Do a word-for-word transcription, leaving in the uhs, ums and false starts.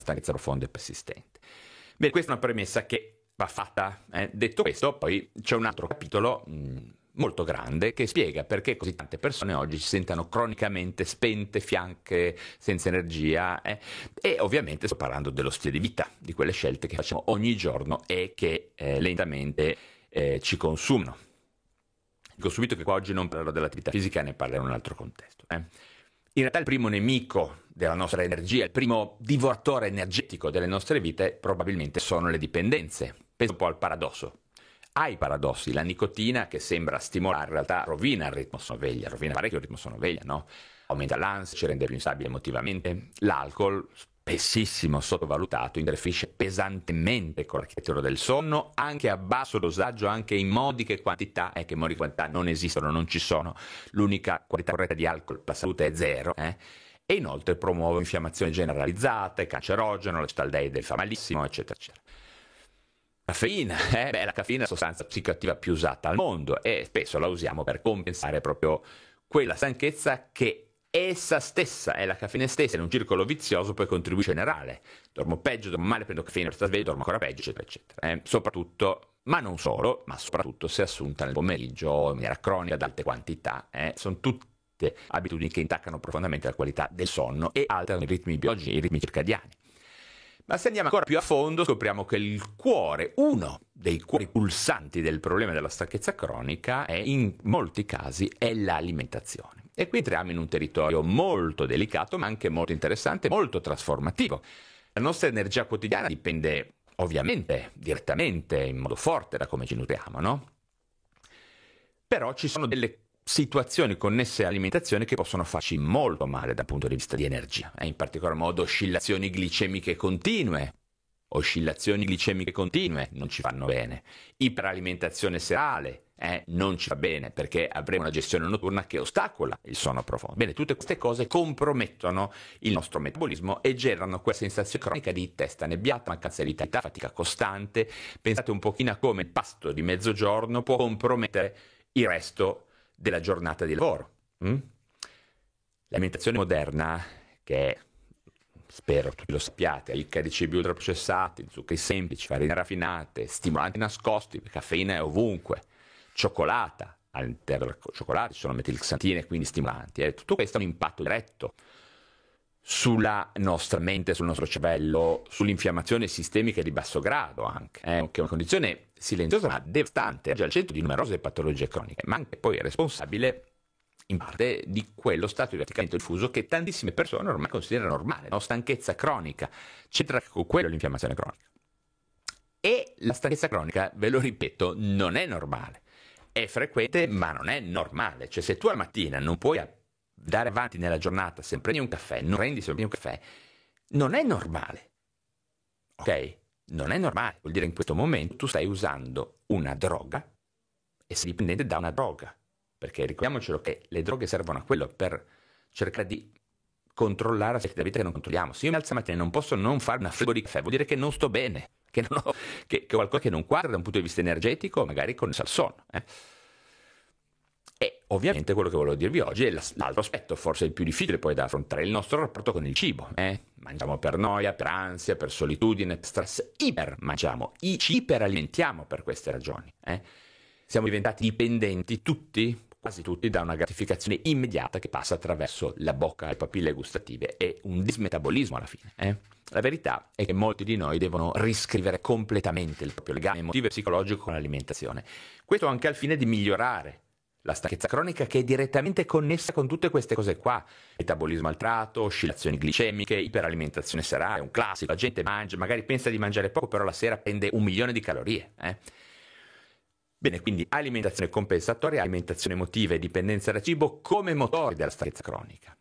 stanchezza profonda e persistente. Bene, questa è una premessa che va fatta. Eh. Detto questo, poi c'è un altro capitolo mh, molto grande che spiega perché così tante persone oggi si sentono cronicamente spente, fianche, senza energia, eh. E ovviamente sto parlando dello stile di vita, di quelle scelte che facciamo ogni giorno e che eh, lentamente eh, ci consumano. Dico subito che qua oggi non parlerò dell'attività fisica, ne parlerò in un altro contesto. Eh. In realtà il primo nemico della nostra energia, il primo divoratore energetico delle nostre vite probabilmente sono le dipendenze. Penso un po' al paradosso. Hai paradossi, la nicotina che sembra stimolare in realtà rovina il ritmo sonno-veglia, rovina parecchio il ritmo sonno-veglia, no? Aumenta l'ansia, ci rende più instabili emotivamente. L'alcol, spessissimo sottovalutato, interferisce pesantemente con l'architettura del sonno, anche a basso dosaggio, anche in modiche quantità, eh, che modiche quantità non esistono, non ci sono. L'unica qualità corretta di alcol per la salute è zero, eh? E inoltre promuove infiammazione generalizzata, è cancerogeno, l'acetaldeide fa malissimo, eccetera, eccetera. Caffeina, eh? Beh, la caffeina è la sostanza psicoattiva più usata al mondo e spesso la usiamo per compensare proprio quella stanchezza che essa stessa è la caffeina stessa, in un circolo vizioso poi contribuisce in generale. Dormo peggio, dormo male, prendo caffeina per stare sveglio, dormo ancora peggio, eccetera, eccetera. Eh? Soprattutto, ma non solo, ma soprattutto se assunta nel pomeriggio in maniera cronica ad alte quantità. Eh? Sono tutte abitudini che intaccano profondamente la qualità del sonno e alterano i ritmi biologici, i ritmi circadiani. Ma se andiamo ancora più a fondo scopriamo che il cuore, uno dei cuori pulsanti del problema della stanchezza cronica, è in molti casi è l'alimentazione. E qui entriamo in un territorio molto delicato ma anche molto interessante, molto trasformativo. La nostra energia quotidiana dipende ovviamente direttamente, in modo forte, da come ci nutriamo, no? Però ci sono delle situazioni connesse all'alimentazione che possono farci molto male dal punto di vista di energia, eh, in particolar modo oscillazioni glicemiche continue. Oscillazioni glicemiche continue non ci fanno bene. Iperalimentazione serale eh, non ci va bene perché avremo una gestione notturna che ostacola il sonno profondo. Bene, tutte queste cose compromettono il nostro metabolismo e generano quella sensazione cronica di testa nebbiata, mancanza di vitalità, fatica costante. Pensate un pochino a come il pasto di mezzogiorno può compromettere il resto della giornata di lavoro. Mm? L'alimentazione moderna, che è, spero tutti lo sappiate, ricca di cibi ultraprocessati, zuccheri semplici, farine raffinate, stimolanti nascosti, caffeina è ovunque, cioccolata, all'interno del cioccolato ci sono metilxantine, quindi stimolanti. Eh. Tutto questo ha un impatto diretto sulla nostra mente, sul nostro cervello, sull'infiammazione sistemica di basso grado anche, eh, che è una condizione silenziosa ma devastante, è già al centro di numerose patologie croniche, ma anche poi responsabile in parte di quello stato di affaticamento diffuso che tantissime persone ormai considerano normale, no? Stanchezza cronica, c'entra con quello l'infiammazione cronica. E la stanchezza cronica, ve lo ripeto, non è normale, è frequente ma non è normale, cioè se tu al mattina non puoi dare avanti nella giornata se prendi un caffè, non prendi se prendi un caffè, non è normale, ok? Non è normale, vuol dire in questo momento tu stai usando una droga e sei dipendente da una droga, perché ricordiamocelo che le droghe servono a quello, per cercare di controllare aspetti della vita che non controlliamo. Se io mi alzo la mattina e non posso non fare una frigo di caffè, vuol dire che non sto bene, che, non ho, che, che ho qualcosa che non quadra da un punto di vista energetico, magari connesso al sonno. Eh? E ovviamente quello che volevo dirvi oggi è l'altro aspetto, forse il più difficile poi da affrontare, il nostro rapporto con il cibo. Eh? Mangiamo per noia, per ansia, per solitudine, per stress, iper mangiamo, ci iperalimentiamo per queste ragioni. Eh? Siamo diventati dipendenti tutti, quasi tutti, da una gratificazione immediata che passa attraverso la bocca, le papille gustative e un dismetabolismo alla fine. Eh? La verità è che molti di noi devono riscrivere completamente il proprio legame emotivo e psicologico con l'alimentazione. Questo anche al fine di migliorare la stanchezza cronica, che è direttamente connessa con tutte queste cose qua. Metabolismo alterato, oscillazioni glicemiche, iperalimentazione serale, un classico. La gente mangia, magari pensa di mangiare poco, però la sera prende un milione di calorie. Eh? Bene, quindi alimentazione compensatoria, alimentazione emotiva e dipendenza da cibo come motori della stanchezza cronica.